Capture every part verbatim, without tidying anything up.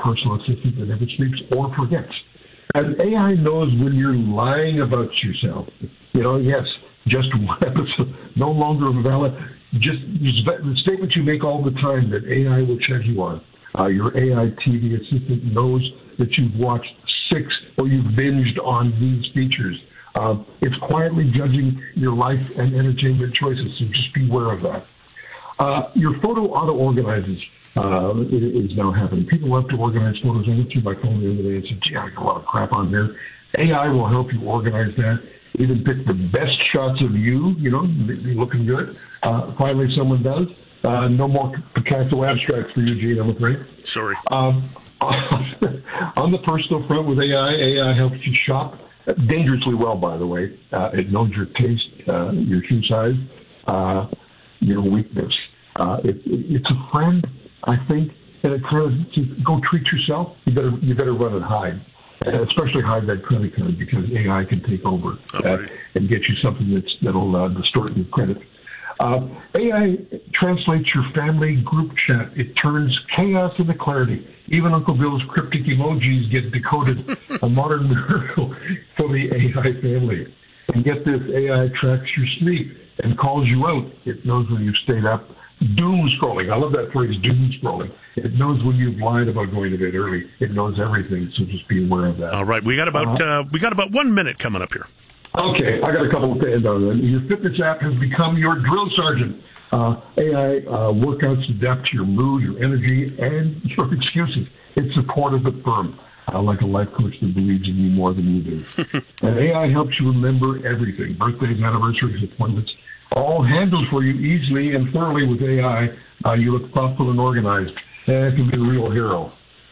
personal assistant that never sleeps or forgets. And A I knows when you're lying about yourself. You know, yes, just no longer valid. Just, just the statements you make all the time that A I will check you on. Uh, your A I T V assistant knows that you've watched six or you've binged on these features. Uh, it's quietly judging your life and entertainment choices, so just beware of that. Uh, your photo auto-organizes uh, is now happening. People love to organize photos. I went through my phone the other day and said, gee, I got a lot of crap on here. A I will help you organize that. Even pick the best shots of you, you know, looking good. Uh, finally, someone does. Uh, no more Picasso abstracts for you, Gene, I'm afraid. Sorry. Um, on the personal front with A I, A I helps you shop dangerously well, by the way. Uh, it knows your taste, uh, your shoe size, uh, your weakness. Uh, it, it, it's a friend, I think, and it kind of just go treat yourself. You better you better run and hide, and especially hide that credit card because A I can take over uh, right. and get you something that's that'll uh, distort your credit. Uh, A I translates your family group chat. It turns chaos into clarity. Even Uncle Bill's cryptic emojis get decoded. A modern miracle for the A I family. And get this, A I tracks your sleep and calls you out. It knows when you've stayed up. Doom scrolling. I love that phrase, doom scrolling. It knows when you've lied about going to bed early. It knows everything, so just be aware of that. All right, we got about uh, uh, we got about one minute coming up here. Okay, I got a couple to end on. Your fitness app has become your drill sergeant. Uh, A I uh, workouts adapt to your mood, your energy, and your excuses. It's supportive but firm, uh, like a life coach that believes in you more than you do. And A I helps you remember everything, birthdays, anniversaries, appointments, all handled for you easily and thoroughly with A I. Uh, you look thoughtful and organized, and it can be a real hero.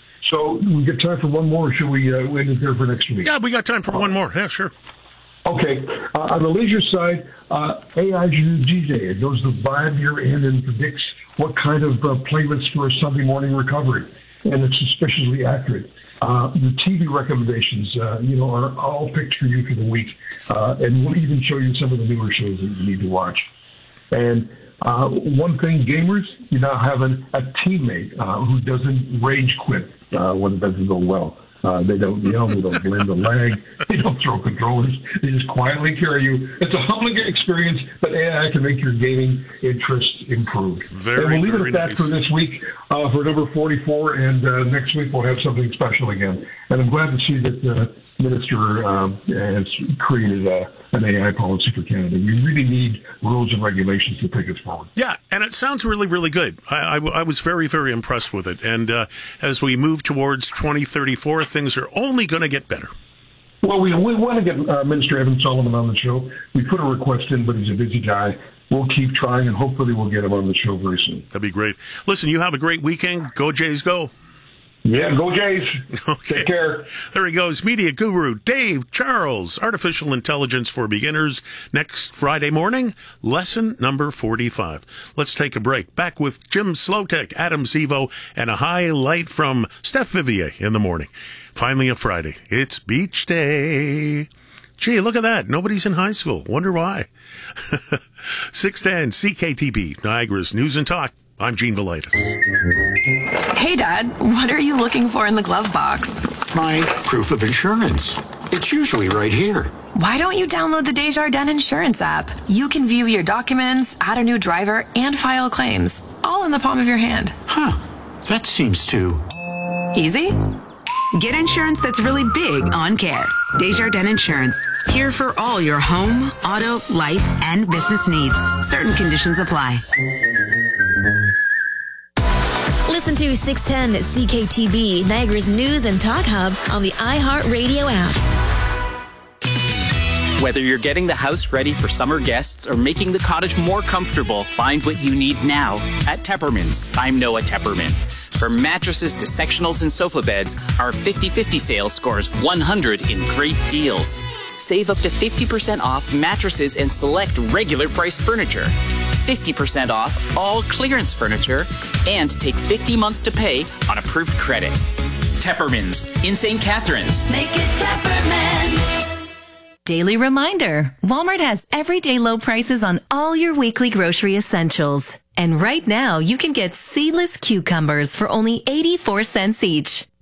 So we get time for one more, or should we uh, end it there for next week? Yeah, we got time for one more. Yeah, sure. Okay. Uh, on the leisure side, uh, A I is your D J. It knows the vibe you're in and predicts what kind of uh, playlist for a Sunday morning recovery, and it's suspiciously accurate. Uh, the T V recommendations, uh, you know, are all picked for you for the week, uh, and we'll even show you some of the newer shows that you need to watch. And uh, one thing, gamers, you now have an, a teammate uh, who doesn't rage quit uh, when it doesn't go well. Uh, they don't yell, they don't blame the lag, they don't throw controllers, they just quietly carry you. It's a humbling experience, but A I can make your gaming interest improve. Very, and we'll leave it very at that nice. for this week, uh, for number forty-four, and uh, next week we'll have something special again. And I'm glad to see that the Minister um, has created uh, an A I policy for Canada. We really need rules and regulations to take us forward. Yeah, and it sounds really, really good. I, I, I was very, very impressed with it. And uh, as we move towards twenty thirty-four, things are only going to get better. Well, we, we want to get uh, Minister Evan Solomon on the show. We put a request in, but he's a busy guy. We'll keep trying, and hopefully we'll get him on the show very soon. That'd be great. Listen, you have a great weekend. Go Jays, go. Yeah, go Jays. Okay. Take care. There he goes. Media guru Dave Charles. Artificial Intelligence for Beginners. Next Friday morning, lesson number forty-five. Let's take a break. Back with Jim Slotek, Adam Zevo, and a highlight from Steph Vivier in the morning. Finally a Friday. It's beach day. Gee, look at that. Nobody's in high school. Wonder why. six ten C K T B, Niagara's News and Talk. I'm Gene Velitis. Hey, Dad, what are you looking for in the glove box? My proof of insurance. It's usually right here. Why don't you download the Desjardins Insurance app? You can view your documents, add a new driver, and file claims, all in the palm of your hand. Huh. That seems too... Easy? Get insurance that's really big on care. Desjardins Insurance. Here for all your home, auto, life, and business needs. Certain conditions apply. Listen to six ten C K T B, Niagara's News and Talk Hub on the iHeartRadio app. Whether you're getting the house ready for summer guests or making the cottage more comfortable, find what you need now at Tepperman's. I'm Noah Tepperman. From mattresses to sectionals and sofa beds, our fifty-fifty sale scores one hundred in great deals. Save up to fifty percent off mattresses and select regular price furniture. fifty percent off all clearance furniture, and take fifty months to pay on approved credit. Tepperman's in Saint Catharines. Make it Tepperman's. Daily reminder, Walmart has everyday low prices on all your weekly grocery essentials. And right now, you can get seedless cucumbers for only eighty-four cents each.